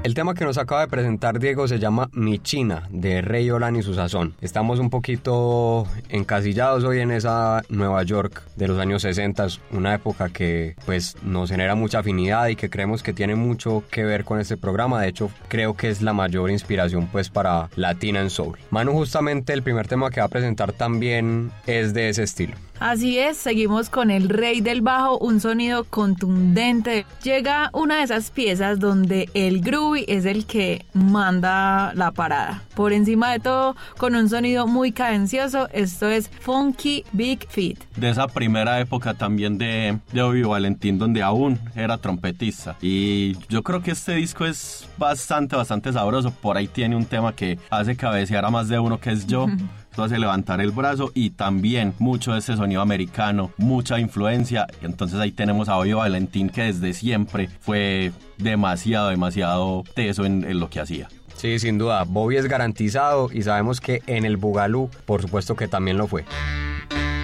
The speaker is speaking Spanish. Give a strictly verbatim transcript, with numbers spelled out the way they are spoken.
El tema que nos acaba de presentar Diego se llama Mi China, de Rey Olan y su sazón. Estamos un poquito encasillados hoy en esa Nueva York de los años sesenta, una época que pues nos genera mucha afinidad y que creemos que tiene mucho que ver con este programa. De hecho, creo que es la mayor inspiración pues para Latina en Soul. Manu, justamente el primer tema que va a presentar también es de ese estilo. Así es, seguimos con el rey del bajo, un sonido contundente. Llega una de esas piezas donde el groovy es el que manda la parada. Por encima de todo, con un sonido muy cadencioso, esto es Funky Big Feet. De esa primera época también de, de Bobby Valentín, donde aún era trompetista. Y yo creo que este disco es bastante, bastante sabroso. Por ahí tiene un tema que hace cabecear a más de uno, que es Yo. Esto hace levantar el brazo y también mucho de ese sonido americano, mucha influencia. Y entonces ahí tenemos a Bobby Valentín, que desde siempre fue demasiado, demasiado teso en, en lo que hacía. Sí, sin duda, Bobby es garantizado y sabemos que en el Boogaloo, por supuesto que también lo fue.